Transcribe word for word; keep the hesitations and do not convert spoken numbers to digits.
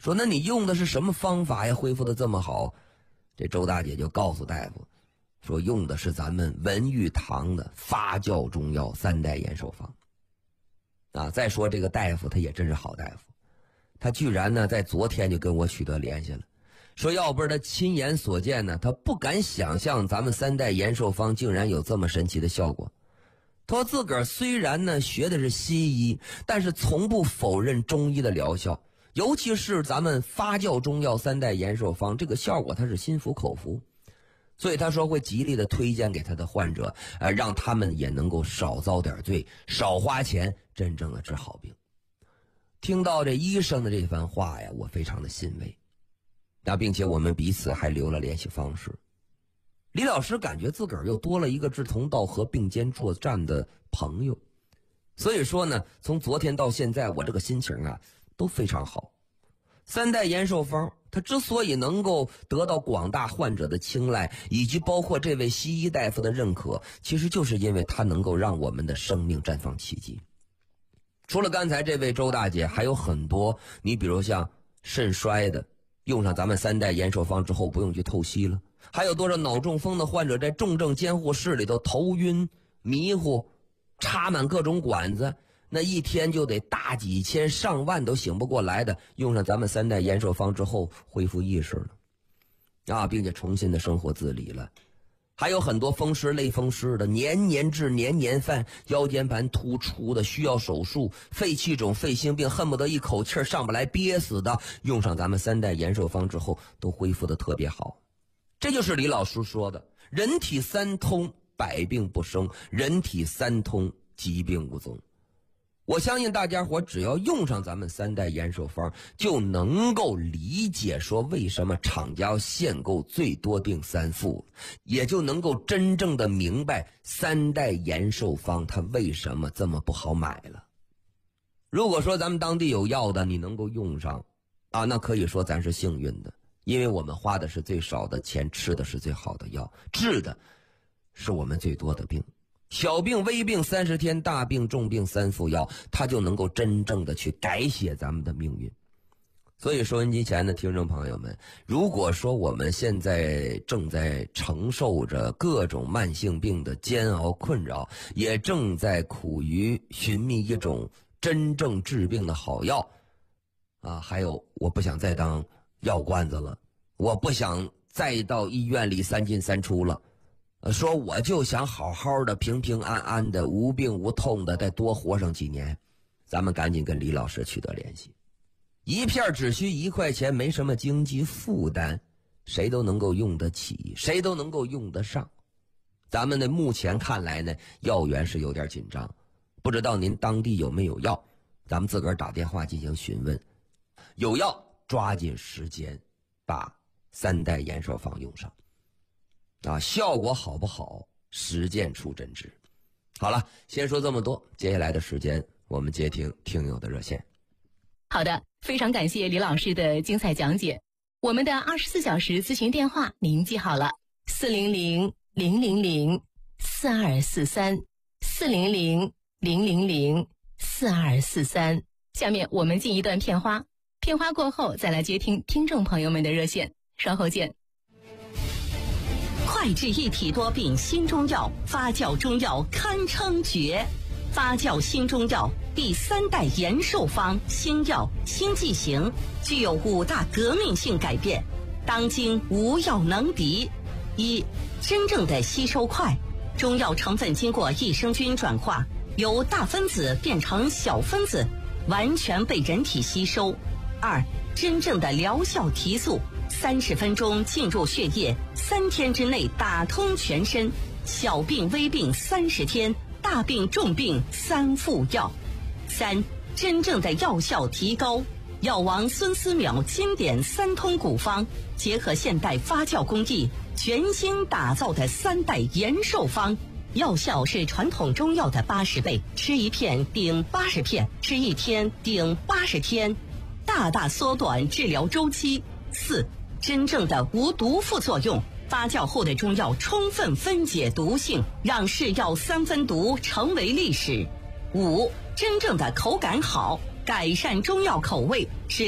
说那你用的是什么方法呀，恢复的这么好？这周大姐就告诉大夫说，用的是咱们文玉堂的发酵中药三代延寿方啊。再说这个大夫他也真是好大夫，他居然呢在昨天就跟我取得联系了，说要不是他亲眼所见呢，他不敢想象咱们三代延寿方竟然有这么神奇的效果。他说自个儿虽然呢学的是西医，但是从不否认中医的疗效，尤其是咱们发酵中药三代延寿方，这个效果他是心服口服，所以他说会极力的推荐给他的患者，呃，让他们也能够少遭点罪，少花钱，真正的治好病。听到这医生的这番话呀，我非常的欣慰。那并且我们彼此还留了联系方式。李老师感觉自个儿又多了一个志同道合、并肩作战的朋友。所以说呢，从昨天到现在，我这个心情啊都非常好。三代延寿方它之所以能够得到广大患者的青睐，以及包括这位西医大夫的认可，其实就是因为它能够让我们的生命绽放奇迹。除了刚才这位周大姐，还有很多，你比如像肾衰的，用上咱们三代延寿方之后不用去透析了，还有多少脑中风的患者在重症监护室里头头晕迷糊，插满各种管子，那一天就得大几千上万都醒不过来的，用上咱们三代延寿方之后恢复意识了啊，并且重新的生活自理了。还有很多风湿类风湿的，年年治年年犯，腰间盘突出的需要手术，肺气肿肺心病恨不得一口气上不来憋死的，用上咱们三代延寿方之后都恢复的特别好。这就是李老师说的，人体三通百病不生，人体三通疾病无踪。我相信大家伙只要用上咱们三代延寿方，就能够理解说为什么厂家要限购最多病三副，也就能够真正的明白三代延寿方它为什么这么不好买了。如果说咱们当地有药的你能够用上啊，那可以说咱是幸运的，因为我们花的是最少的钱，吃的是最好的药，治的是我们最多的病。小病微病三十天，大病重病三副药，它就能够真正的去改写咱们的命运。所以收音机前的听众朋友们，如果说我们现在正在承受着各种慢性病的煎熬困扰，也正在苦于寻觅一种真正治病的好药啊，还有我不想再当药罐子了，我不想再到医院里三进三出了，说我就想好好的平平安安的无病无痛的再多活上几年，咱们赶紧跟李老师取得联系。一片只需一块钱，没什么经济负担，谁都能够用得起，谁都能够用得上。咱们的目前看来呢，药源是有点紧张，不知道您当地有没有药，咱们自个儿打电话进行询问。有药抓紧时间把三代延寿方用上啊，效果好不好，实践出真知。好了，先说这么多，接下来的时间我们接听听友的热线。 好的，非常感谢李老师的精彩讲解。我们的二十四小时咨询电话您记好了，四零零零零零四二四三，四零零零零零四二四三。下面我们进一段片花，片花过后再来接听听众朋友们的热线，稍后见。 快治一体多病新中药，发酵中药堪称绝。发酵新中药第三代延寿方新药新剂型，具有五大革命性改变，当今无药能敌。一、真正的吸收快，中药成分经过益生菌转化，由大分子变成小分子，完全被人体吸收。二、真正的疗效提速，三十分钟进入血液，三天之内打通全身，小病微病三十天，大病重病三副药。三、真正的药效提高，药王孙思邈经典三通古方，结合现代发酵工艺，全新打造的三代延寿方，药效是传统中药的八十倍，吃一片顶八十片，吃一天顶八十天，大大缩短治疗周期。四、真正的无毒副作用，发酵后的中药充分分解毒性，让是药三分毒成为历史。五、真正的口感好，改善中药口味，是